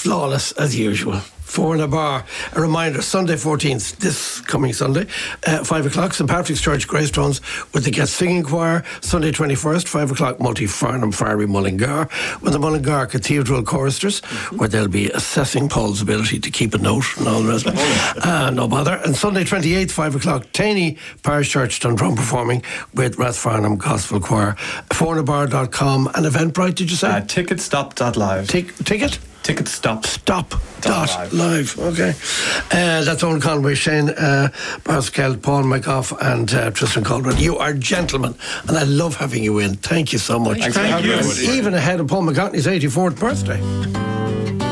flawless as usual. Four in a bar. A reminder, Sunday 14th, this coming Sunday, 5 o'clock, St Patrick's Church, Greystones, with the Get Singing Choir. Sunday 21st, 5 o'clock, Multy-Farnham, Fiery, Mullingar, with the Mullingar Cathedral Choristers, where they'll be assessing Paul's ability to keep a note and all the rest of it. No bother. And Sunday 28th, 5 o'clock, Taney Parish Church, Dundrum, performing with Rathfarnham Gospel Choir. Fourinabar.com. And Eventbrite, did you say? Ticketstop.live. Ticket? Ticketstop. Live. Okay. That's Owen Conway, Shane Pascal, Paul McGough and Tristan Caldwell. You are gentlemen, and I love having you in. Thank you so much. Thank you. Even ahead of Paul McCartney's 84th birthday.